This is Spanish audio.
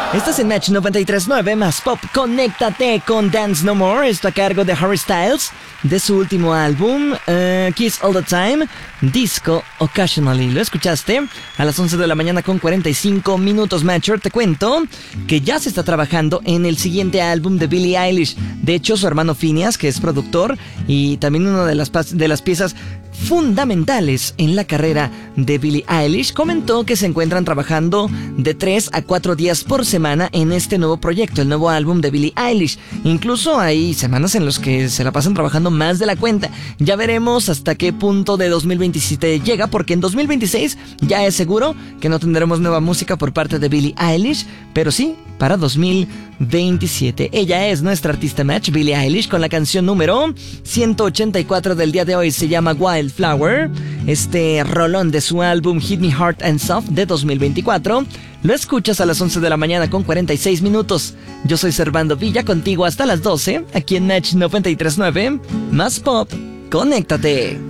Estás en Match 93.9 más Pop. Conéctate con Dance No More. Esto a cargo de Harry Styles, de su último álbum, Kiss All The Time, Disco Occasionally. ¿Lo escuchaste? A las 11 de la mañana con 45 minutos, Matcher. Te cuento que ya se está trabajando en el siguiente álbum de Billie Eilish. De hecho, su hermano Phineas, que es productor y también una de las piezas fundamentales en la carrera de Billie Eilish, comentó que se encuentran trabajando de 3 a 4 días por semana en este nuevo proyecto, el nuevo álbum de Billie Eilish. Incluso hay semanas en las que se la pasan trabajando más de la cuenta. Ya veremos hasta qué punto de 2027 llega, porque en 2026 ya es seguro que no tendremos nueva música por parte de Billie Eilish, pero sí para 2027. Ella es nuestra artista Match, Billie Eilish, con la canción número 184 del día de hoy. Se llama Wildflower, este rolón de su álbum Hit Me Hard and Soft de 2024. Lo escuchas a las 11 de la mañana con 46 minutos. Yo soy Servando Villa, contigo hasta las 12, aquí en Match 93.9, más Pop. Conéctate.